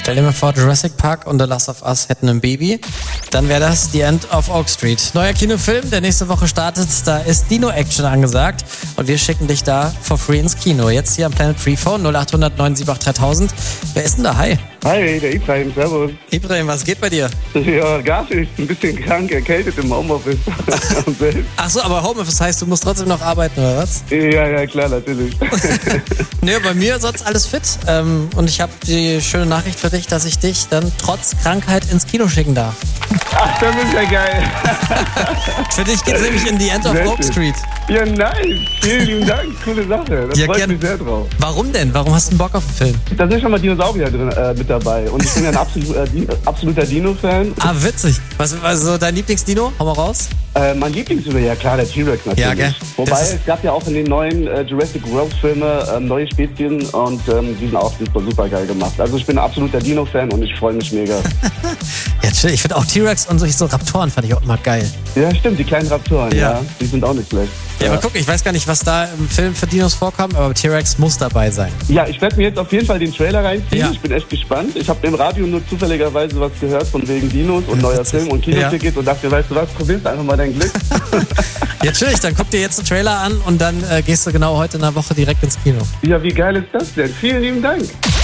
Stell dir mal vor, Jurassic Park und The Last of Us hätten ein Baby. Dann wäre das The End of Oak Street. Neuer Kinofilm, der nächste Woche startet. Da ist Dino-Action angesagt. Und wir schicken dich da for free ins Kino. Jetzt hier am Planet Freephone 0800 978 3000. Wer ist denn da? Hi. Hi, der Ibrahim, servus. Ibrahim, was geht bei dir? Ja, gar nicht. Ein bisschen krank, erkältet im Homeoffice. Ach so, aber Homeoffice heißt, du musst trotzdem noch arbeiten, oder was? Ja, klar, natürlich. Nee, bei mir sonst alles fit. Und ich habe die schöne Nachricht für dich, dass ich dich dann trotz Krankheit ins Kino schicken darf. Ach, das ist ja geil. Für dich geht's nämlich in The End of Oak Street. Ja, nice. Vielen lieben Dank. Coole Sache. Das freut mich sehr drauf. Warum denn? Warum hast du einen Bock auf den Film? Da sind schon mal Dinosaurier drin, mit dabei. Und ich bin ja ein absoluter Dino-Fan. Ah, witzig. Was so dein Lieblingsdino? Hau mal raus. Mein Lieblingsdino, ja klar, der T-Rex natürlich. Ja, gell? Wobei, es gab ja auch in den neuen Jurassic World-Filme neue Spezien und die sind auch super geil gemacht. Also ich bin ein absoluter Dino-Fan und ich freue mich mega. Ja, chill. Ich finde auch T-Rex und so Raptoren fand ich auch immer geil. Ja, stimmt, die kleinen Raptoren, ja. Die sind auch nicht schlecht. Ja, aber guck, ich weiß gar nicht, was da im Film für Dinos vorkommt, aber T-Rex muss dabei sein. Ja, ich werde mir jetzt auf jeden Fall den Trailer reinziehen. Ja. Ich bin echt gespannt. Ich habe im Radio nur zufälligerweise was gehört von wegen Dinos und neuer Film und Kinoticket und dachte, weißt du was, probierst einfach mal dein Glück. Ja, chillig, dann guck dir jetzt den Trailer an und dann gehst du genau heute in der Woche direkt ins Kino. Ja, wie geil ist das denn? Vielen lieben Dank.